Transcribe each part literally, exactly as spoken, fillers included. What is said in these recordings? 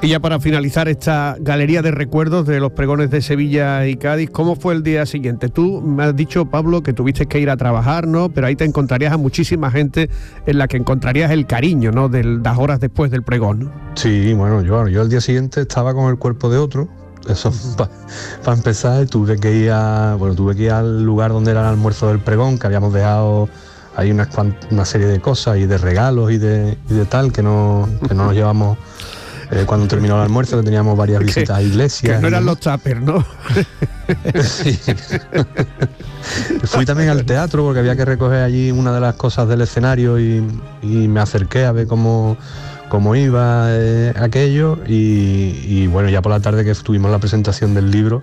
Y ya para finalizar esta galería de recuerdos de los pregones de Sevilla y Cádiz, ¿cómo fue el día siguiente? Tú me has dicho, Pablo, que tuviste que ir a trabajar, ¿no? Pero ahí te encontrarías a muchísima gente en la que encontrarías el cariño, ¿no? De las horas después del pregón, ¿no? Sí, bueno, yo, yo al día siguiente estaba con el cuerpo de otro. Eso para pa empezar, tuve que ir a, bueno, tuve que ir al lugar donde era el almuerzo del pregón, que habíamos dejado ahí una, una serie de cosas y de regalos y de, y de tal que no, que no nos llevamos. Eh, cuando terminó el almuerzo, que teníamos varias visitas a iglesias. Que no eran los tuppers, ¿no? Sí. Fui también al teatro porque había que recoger allí una de las cosas del escenario y, y me acerqué a ver cómo, cómo iba eh, aquello y, y bueno, ya por la tarde que tuvimos la presentación del libro,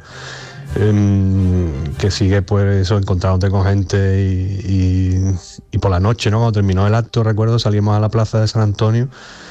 eh, que sigue pues eso, encontrándote con gente y, y, y por la noche, ¿no? Cuando terminó el acto, recuerdo, salimos a la plaza de San Antonio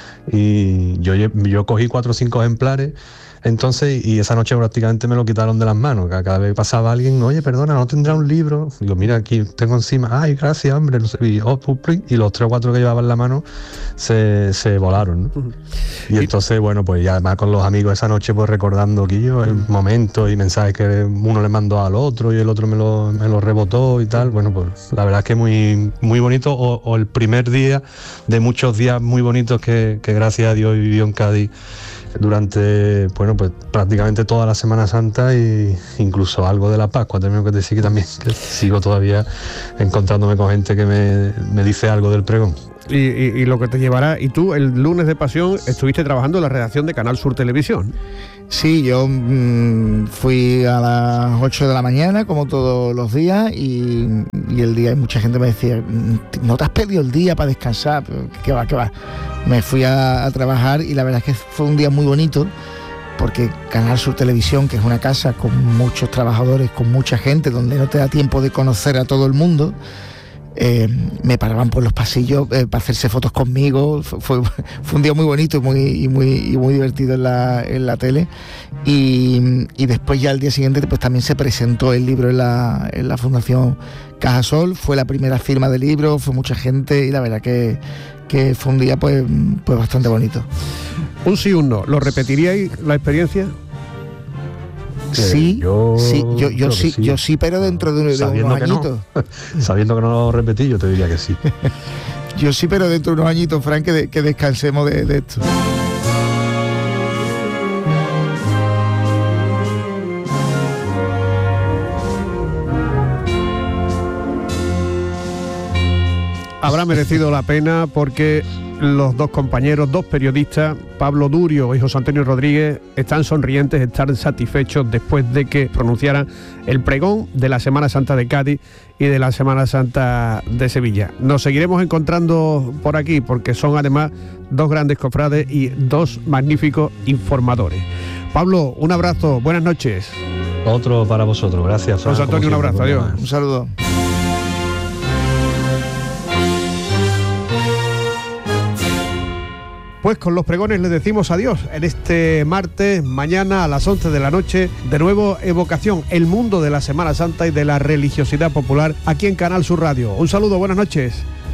y yo, yo cogí cuatro o cinco ejemplares entonces y esa noche prácticamente me lo quitaron de las manos. Cada vez pasaba alguien, oye, perdona, ¿no tendrá un libro? Digo, mira, aquí tengo encima, ay, gracias, hombre, y, oh, y los tres o cuatro que llevaba en la mano se, se volaron, ¿no? Uh-huh. Y entonces, bueno, pues ya además con los amigos esa noche pues recordando que yo el momento y mensajes que uno le mandó al otro y el otro me lo, me lo rebotó y tal. Bueno, pues la verdad es que muy, muy bonito, o, o el primer día de muchos días muy bonitos que, que gracias a Dios vivió en Cádiz durante, bueno, pues prácticamente toda la Semana Santa e incluso algo de la Pascua. Tengo que decir que también que sigo todavía encontrándome con gente que me, me dice algo del pregón. Y, y, y lo que te llevará. Y tú, el lunes de Pasión, estuviste trabajando en la redacción de Canal Sur Televisión. Sí, yo mmm, fui a las ocho de la mañana, como todos los días, y, y el día, mucha gente me decía, ¿no te has pedido el día para descansar? ¿Qué va, qué va? Me fui a, a trabajar y la verdad es que fue un día muy bonito, porque Canal Sur Televisión, que es una casa con muchos trabajadores, con mucha gente, donde no te da tiempo de conocer a todo el mundo, Eh, me paraban por los pasillos eh, para hacerse fotos conmigo. Fue, fue un día muy bonito y muy, y muy, y muy divertido en la, en la tele. Y, y después ya al día siguiente pues también se presentó el libro en la, en la Fundación Cajasol. Fue la primera firma del libro, fue mucha gente y la verdad que, que fue un día pues, pues bastante bonito. Un sí, un no. ¿Lo repetiríais la experiencia? Sí, yo, sí, yo, yo sí, sí, yo sí, pero dentro de, de unos añitos. No, sabiendo que no lo repetí, yo te diría que sí. Yo sí, pero dentro de unos añitos, Fran, que, de, que descansemos de, de esto. Habrá merecido la pena porque los dos compañeros, dos periodistas, Pablo Durio y José Antonio Rodríguez, están sonrientes, están satisfechos después de que pronunciaran el pregón de la Semana Santa de Cádiz y de la Semana Santa de Sevilla. Nos seguiremos encontrando por aquí porque son además dos grandes cofrades y dos magníficos informadores. Pablo, un abrazo, buenas noches. Otro para vosotros, gracias. José Antonio, un abrazo, adiós. Un saludo. Pues con los pregones les decimos adiós en este martes. Mañana a las once de la noche, de nuevo evocación, el mundo de la Semana Santa y de la religiosidad popular aquí en Canal Sur Radio. Un saludo, buenas noches.